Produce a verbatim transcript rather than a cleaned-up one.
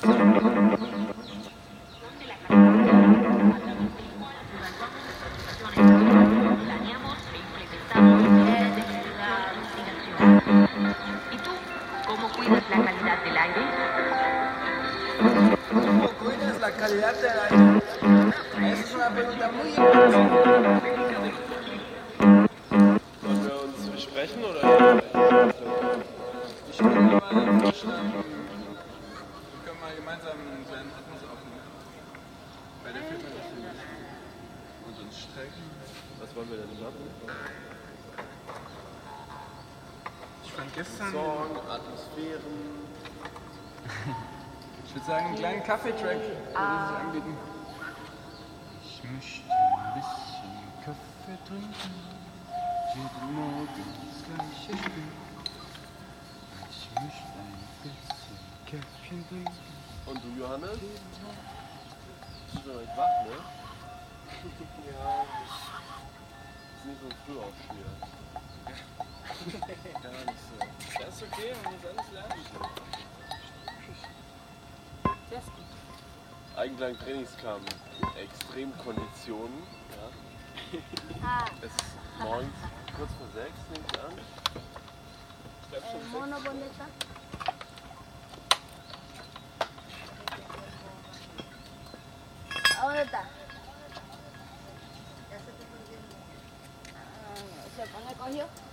¿Y tú? ¿Cómo cuidas la calidad del aire? ¿Cómo cuidas la calidad del aire? Esa es una pregunta muy importante. Wollen wir uns besprechen oder? Ich würde mal vorschlagen, wir können mal gemeinsam einen kleinen Rhythmus aufnehmen. Bei der fehlt mir das hier nicht. Und uns strecken. Was wollen wir denn machen? Ich fand gestern. Song, Atmosphären. Ich würde sagen, einen kleinen Kaffeetrack würde sich anbieten. Ich möchte ein bisschen Kaffee trinken, jeden Morgen das gleiche Spiel. Ich möchte ein bisschen Käffchen trinken. Und du, Johannes? Du bist noch nicht wach, ne? Ja. Ist nicht so früh aufstehen. Gar nicht so. Das ist okay, man muss alles lernen. Eigenklang Trainingskampf, Extremkonditionen. Ja. Es ist morgens kurz vor sechs, nehme ich an. Ich glaube schon sechs. Mono, ¿dónde está? ¿A dónde está? Ah, ¿se pone cogió?